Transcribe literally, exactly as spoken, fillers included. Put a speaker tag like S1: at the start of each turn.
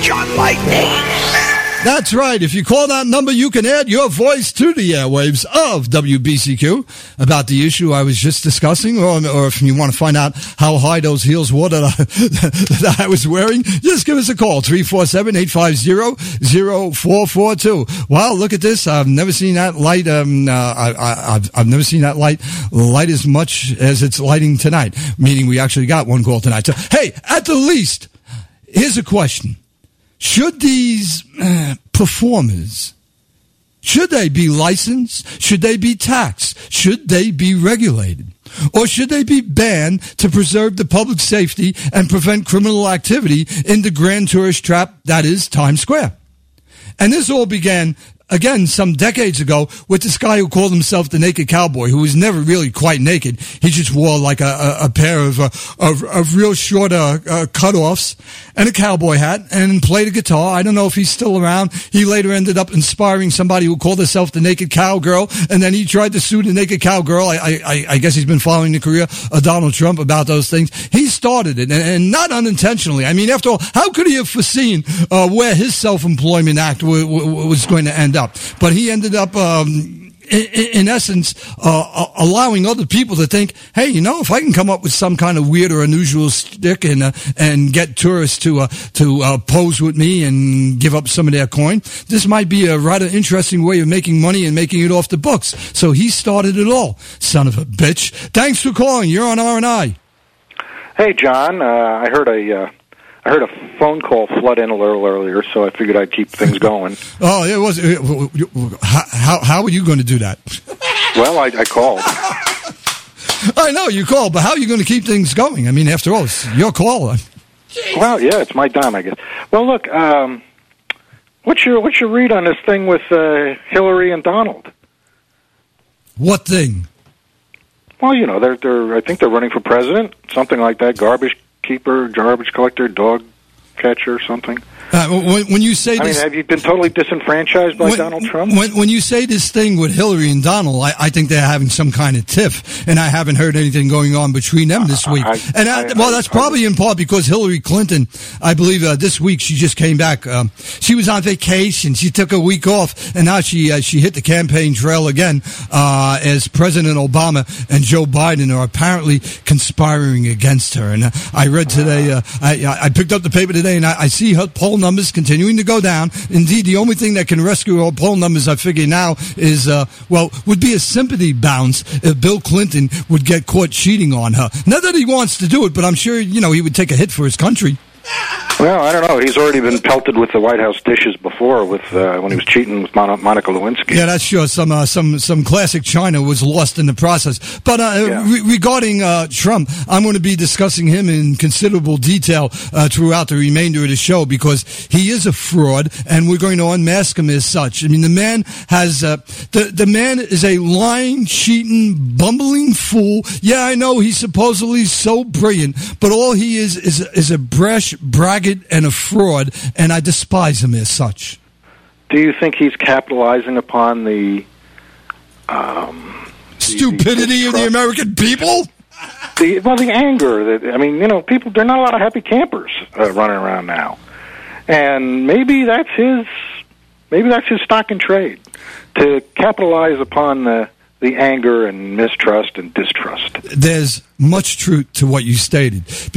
S1: John Lightning.
S2: That's right. If you call that number, you can add your voice to the airwaves of W B C Q about the issue I was just discussing, or, or if you want to find out how high those heels were that I, that I was wearing, just give us a call, three four seven, eight five zero, zero four four two. Wow, look at this. I've never seen that light. Um, uh, I, I, I've, I've never seen that light light as much as it's lighting tonight, meaning we actually got one call tonight. So, hey, at the least, here's a question. Should these uh, performers, should they be licensed? Should they be taxed? Should they be regulated? Or should they be banned to preserve the public safety and prevent criminal activity in the grand tourist trap that is Times Square? And this all began, again, some decades ago with this guy who called himself the Naked Cowboy, who was never really quite naked. He just wore like a, a, a pair of, uh, of, of real short uh, uh, cutoffs and a cowboy hat and played a guitar. I don't know if he's still around. He later ended up inspiring somebody who called herself the Naked Cowgirl, and then he tried to sue the Naked Cowgirl. I, I, I guess he's been following the career of Donald Trump about those things. He started it, and, and not unintentionally. I mean, after all, how could he have foreseen uh, where his Self-Employment Act w- w- was going to end up? But he ended up, um, in, in essence, uh, allowing other people to think, hey, you know, if I can come up with some kind of weird or unusual stick and uh, and get tourists to uh, to uh, pose with me and give up some of their coin, this might be a rather interesting way of making money and making it off the books. So he started it all, son of a bitch. Thanks for calling. You're on R and I.
S3: Hey, John. Uh, I heard a... Uh I heard a phone call flood in a little earlier, so I figured I'd keep things going.
S2: Oh, it was. It, how, how how are you going to do that?
S3: Well, I, I called.
S2: I know you called, but how are you going to keep things going? I mean, after all, it's your call.
S3: Well, yeah, it's my dime, I guess. Well, look, um, what's your what's your read on this thing with uh, Hillary and Donald?
S2: What thing?
S3: Well, you know, they're they're. I think they're running for president, something like that. Garbage keeper, garbage collector, dog catcher, something.
S2: Uh, when, when you say
S3: I
S2: this,
S3: mean, have you been totally disenfranchised by
S2: when,
S3: Donald Trump?
S2: When, when you say this thing with Hillary and Donald, I, I think they're having some kind of tiff, and I haven't heard anything going on between them this week.
S3: I,
S2: and I,
S3: I,
S2: well, that's
S3: I,
S2: probably in part because Hillary Clinton, I believe, uh, this week she just came back. Um, she was on vacation. She took a week off, and now she uh, she hit the campaign trail again uh, as President Obama and Joe Biden are apparently conspiring against her. And uh, I read today, uh, I, I picked up the paper today, and I, I see her poll numbers continuing to go down. Indeed, the only thing that can rescue our poll numbers, I figure now, is, uh, well, would be a sympathy bounce if Bill Clinton would get caught cheating on her. Not that he wants to do it, but I'm sure, you know, he would take a hit for his country.
S3: Well, I don't know. He's already been pelted with the White House dishes before, with uh, when he was cheating with Mon- Monica Lewinsky.
S2: Yeah, that's sure. Some uh, some some classic China was lost in the process. But uh,
S3: yeah.
S2: re- regarding uh, Trump, I'm going to be discussing him in considerable detail uh, throughout the remainder of the show because he is a fraud, and we're going to unmask him as such. I mean, the man has uh, the the man is a lying, cheating, bumbling fool. Yeah, I know he's supposedly so brilliant, but all he is is is a brash braggart and a fraud, and I despise him as such.
S3: Do you think he's capitalizing upon the um,
S2: stupidity
S3: the, the
S2: of the American people?
S3: The, well, the anger. That I mean, you know, people. There are not a lot of happy campers uh, running around now, and maybe that's his. Maybe that's his stock in trade to capitalize upon the the anger and mistrust and distrust.
S2: There's much truth to what you stated.